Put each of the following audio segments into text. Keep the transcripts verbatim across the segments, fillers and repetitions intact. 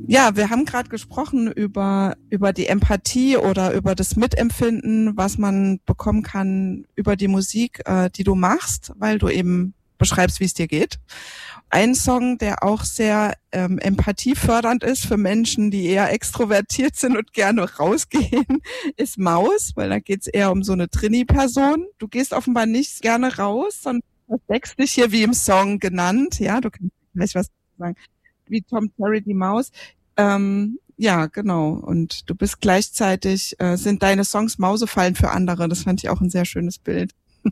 Ja, wir haben gerade gesprochen über über die Empathie oder über das Mitempfinden, was man bekommen kann über die Musik, äh, die du machst, weil du eben beschreibst, wie es dir geht. Ein Song, der auch sehr ähm, empathiefördernd ist für Menschen, die eher extrovertiert sind und gerne rausgehen, ist Maus, weil da geht's eher um so eine Trini-Person. Du gehst offenbar nicht gerne raus, sondern versteckst dich hier wie im Song genannt. Ja, du kannst gleich was sagen. Wie Tom Terry die Maus. Ähm, ja, genau. Und du bist gleichzeitig, äh, sind deine Songs Mausefallen für andere. Das fand ich auch ein sehr schönes Bild.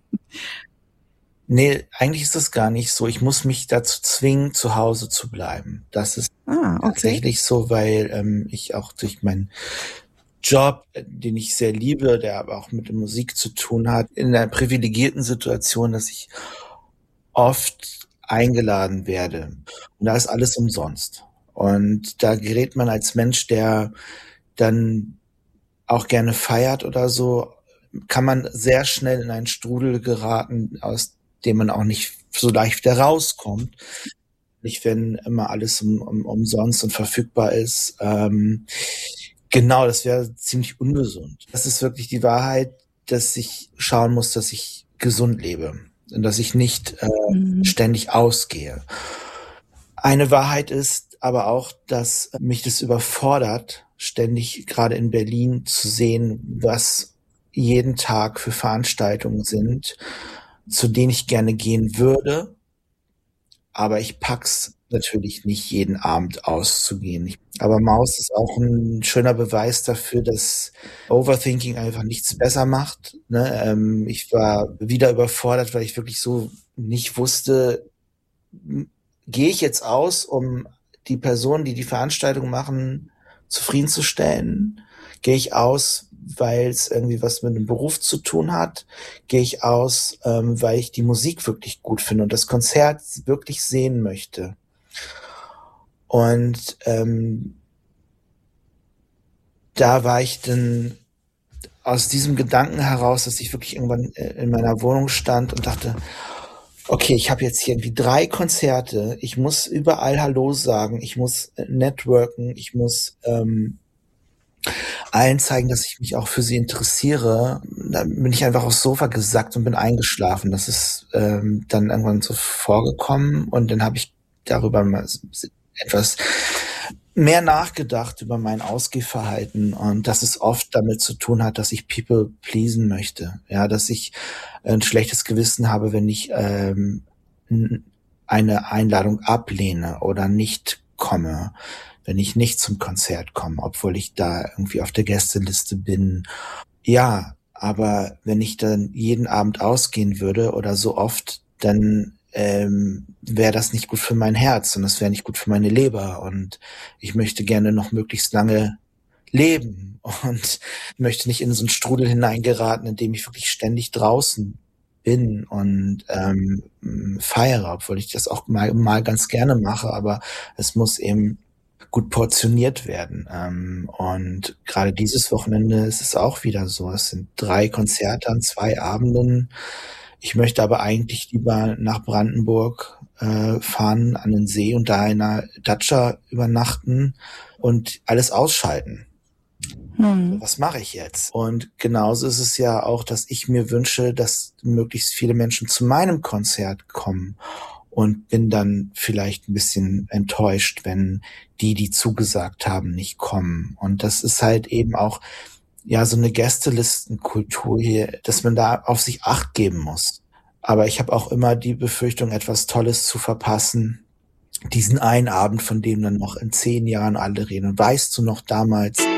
Nee, eigentlich ist das gar nicht so. Ich muss mich dazu zwingen, zu Hause zu bleiben. Das ist Ah, okay. tatsächlich so, weil ähm, ich auch durch meinen Job, den ich sehr liebe, der aber auch mit der Musik zu tun hat, in einer privilegierten Situation, dass ich oft eingeladen werde. Und da ist alles umsonst. Und da gerät man als Mensch, der dann auch gerne feiert oder so, kann man sehr schnell in einen Strudel geraten, aus dem man auch nicht so leicht wieder rauskommt. Nicht, wenn immer alles um, um, umsonst und verfügbar ist. Ähm, genau, das wäre ziemlich ungesund. Das ist wirklich die Wahrheit, dass ich schauen muss, dass ich gesund lebe und dass ich nicht äh, mhm. ständig ausgehe. Eine Wahrheit ist aber auch, dass mich das überfordert, ständig gerade in Berlin zu sehen, was jeden Tag für Veranstaltungen sind, zu denen ich gerne gehen würde. Aber ich pack's natürlich nicht, jeden Abend auszugehen. Aber Maus ist auch ein schöner Beweis dafür, dass Overthinking einfach nichts besser macht. Ne? Ähm, ich war wieder überfordert, weil ich wirklich so nicht wusste, gehe ich jetzt aus, um die Personen, die die Veranstaltung machen, zufriedenzustellen? Gehe ich aus, weil es irgendwie was mit dem Beruf zu tun hat? Gehe ich aus, ähm, weil ich die Musik wirklich gut finde und das Konzert wirklich sehen möchte? Und ähm, da war ich dann aus diesem Gedanken heraus, dass ich wirklich irgendwann in meiner Wohnung stand und dachte, okay, ich habe jetzt hier irgendwie drei Konzerte, ich muss überall Hallo sagen, ich muss networken, ich muss ähm, allen zeigen, dass ich mich auch für sie interessiere. Da bin ich einfach aufs Sofa gesackt und bin eingeschlafen. Das ist ähm, dann irgendwann so vorgekommen und dann habe ich darüber mal etwas mehr nachgedacht über mein Ausgehverhalten und dass es oft damit zu tun hat, dass ich People pleasen möchte. Ja, dass ich ein schlechtes Gewissen habe, wenn ich ähm, eine Einladung ablehne oder nicht komme, wenn ich nicht zum Konzert komme, obwohl ich da irgendwie auf der Gästeliste bin. Ja, aber wenn ich dann jeden Abend ausgehen würde oder so oft, dann ähm, wäre das nicht gut für mein Herz und das wäre nicht gut für meine Leber und ich möchte gerne noch möglichst lange leben und möchte nicht in so einen Strudel hineingeraten, in dem ich wirklich ständig draußen bin und ähm, feiere, obwohl ich das auch mal, mal ganz gerne mache, aber es muss eben gut portioniert werden. Ähm, und gerade dieses Wochenende ist es auch wieder so. Es sind drei Konzerte an zwei Abenden. Ich möchte aber eigentlich lieber nach Brandenburg äh, fahren, an den See und da in einer Datscha übernachten und alles ausschalten. Hm. Was mache ich jetzt? Und genauso ist es ja auch, dass ich mir wünsche, dass möglichst viele Menschen zu meinem Konzert kommen und bin dann vielleicht ein bisschen enttäuscht, wenn die, die zugesagt haben, nicht kommen. Und das ist halt eben auch ja so eine Gästelistenkultur hier, dass man da auf sich Acht geben muss. Aber ich habe auch immer die Befürchtung, etwas Tolles zu verpassen. Diesen einen Abend, von dem dann noch in zehn Jahren alle reden. Und weißt du noch damals,